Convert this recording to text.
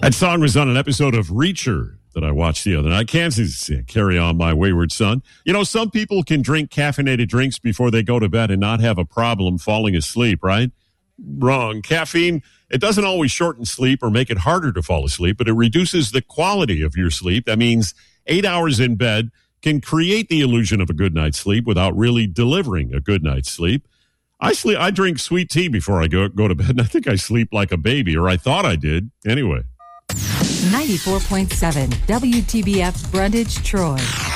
That song was on an episode of Reacher that I watched the other night. Kansas, Carry On My Wayward Son. You know, some people can drink caffeinated drinks before they go to bed and not have a problem falling asleep, right? Wrong. Caffeine, it doesn't always shorten sleep or make it harder to fall asleep, but it reduces the quality of your sleep. That means 8 hours in bed can create the illusion of a good night's sleep without really delivering a good night's sleep. I drink sweet tea before I go to bed, and I think I sleep like a baby, or I thought I did. Anyway. 94.7 WTBF Brundage, Troy.